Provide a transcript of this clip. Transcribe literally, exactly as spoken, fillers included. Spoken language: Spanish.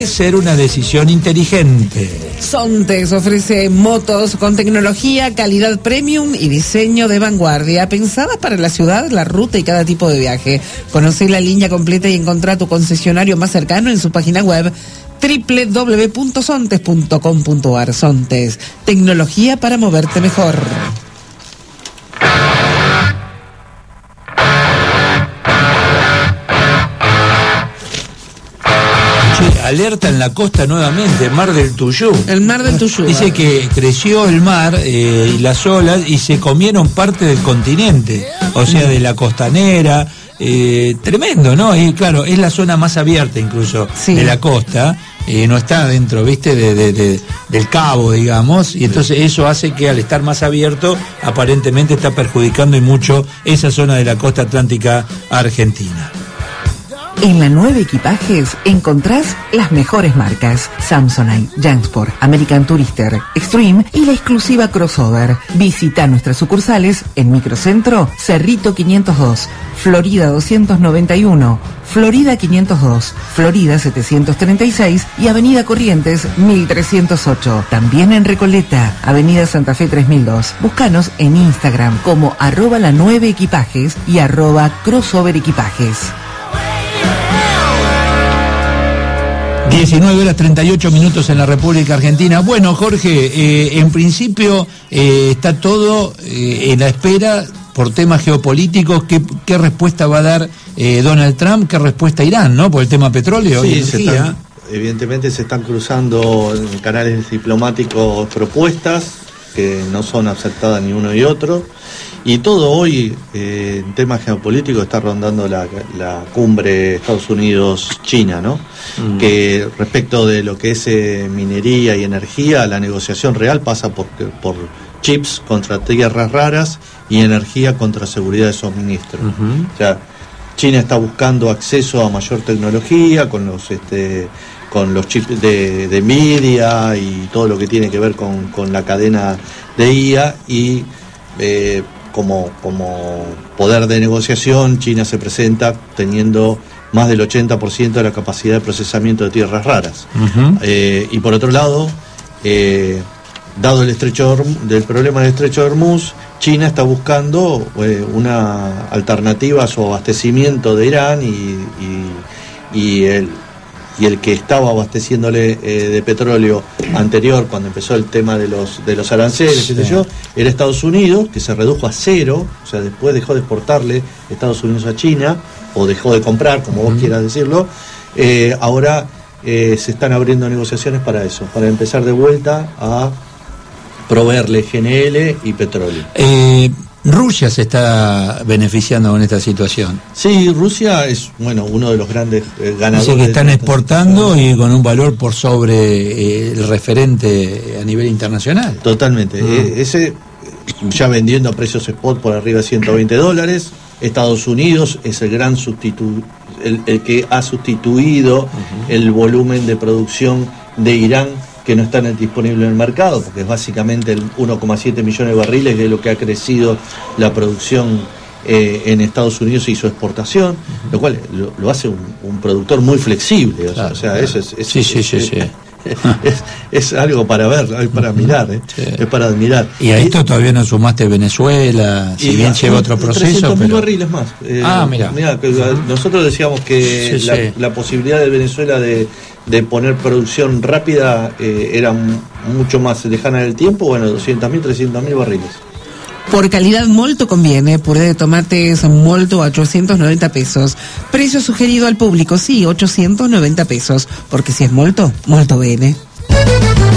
ser una decisión inteligente. Sontes ofrece motos con tecnología, calidad premium y diseño de vanguardia, pensadas para la ciudad, la ruta y cada tipo de viaje. Conoce la línea completa y encontrá tu concesionario más cercano en su página web doble u doble u doble u punto sontes punto com punto ar. Sontes, tecnología para moverte mejor. Alerta en la costa nuevamente, Mar del Tuyú. El Mar del Tuyú. Dice que creció el mar eh, y las olas y se comieron parte del continente, o sea, de la costanera. Eh, tremendo, ¿no? Y claro, es la zona más abierta incluso sí. de la costa. Eh, no está dentro, viste, de, de, de, del cabo, digamos, y entonces eso hace que al estar más abierto, aparentemente está perjudicando y mucho esa zona de la costa atlántica argentina. En la nueve Equipajes encontrás las mejores marcas: Samsonite, Jansport, American Tourister, Extreme y la exclusiva Crossover. Visita nuestras sucursales en Microcentro, Cerrito quinientos dos, Florida doscientos noventa y uno, Florida quinientos dos, Florida setecientos treinta y seis y Avenida Corrientes mil trescientos ocho. También en Recoleta, Avenida Santa Fe tres mil dos. Búscanos en Instagram como arroba la nueve Equipajes y arroba Crossover Equipajes. diecinueve horas treinta y ocho minutos en la República Argentina. Bueno, Jorge, eh, en principio eh, está todo eh, en la espera por temas geopolíticos. ¿Qué, qué respuesta va a dar eh, Donald Trump? ¿Qué respuesta Irán, no? Por el tema petróleo sí, y energía. Se están, evidentemente se están cruzando en canales diplomáticos propuestas que no son aceptadas ni uno ni otro. Y todo hoy, eh, en temas geopolíticos, está rondando la, la cumbre Estados Unidos-China, ¿no? Mm. Que respecto de lo que es eh, minería y energía, la negociación real pasa por, por chips contra tierras raras y energía contra seguridad de suministro. Uh-huh. O sea, China está buscando acceso a mayor tecnología con los este con los chips de, de Nvidia y todo lo que tiene que ver con, con la cadena de I A y eh, Como, como poder de negociación, China se presenta teniendo más del ochenta por ciento de la capacidad de procesamiento de tierras raras. Uh-huh. Eh, y por otro lado, eh, dado el estrecho del problema del estrecho de Hormuz, China está buscando eh, una alternativa a su abastecimiento de Irán y, y, y el y el que estaba abasteciéndole eh, de petróleo anterior, cuando empezó el tema de los de los aranceles, sí. qué sé yo, era Estados Unidos, que se redujo a cero, o sea, después dejó de exportarle Estados Unidos a China, o dejó de comprar, como uh-huh. vos quieras decirlo. Eh, ahora eh, se están abriendo negociaciones para eso, para empezar de vuelta a proveerle G N L y petróleo. Eh... Rusia se está beneficiando con esta situación. Sí, Rusia es bueno uno de los grandes eh, ganadores. Dice que están de exportando y con un valor por sobre eh, el referente a nivel internacional. Totalmente. Uh-huh. Eh, ese ya vendiendo a precios spot por arriba de ciento veinte dólares. Estados Unidos es el gran sustitu el, el que ha sustituido uh-huh. el volumen de producción de Irán, que no están disponibles en el mercado, porque es básicamente el uno coma siete millones de barriles de lo que ha crecido la producción eh, en Estados Unidos y su exportación, uh-huh. lo cual lo, lo hace un, un productor muy flexible, o sea, claro, o sea claro. eso es, es, sí, es, sí, es, sí, es, sí. es, es algo para ver, para mirar, ¿eh? Sí. Es para admirar. Y a esto todavía no sumaste Venezuela, si bien lleva otro proceso. trescientos mil pero... barriles más. Eh, ah, mira. Mira, nosotros decíamos que sí, la, sí. la posibilidad de Venezuela de de poner producción rápida eh, era m- mucho más lejana del tiempo. Bueno, doscientos mil, trescientos mil barriles. Por calidad molto conviene, puré de tomates molto a ochocientos noventa pesos. Precio sugerido al público, sí, ochocientos noventa pesos, porque si es molto, molto bene.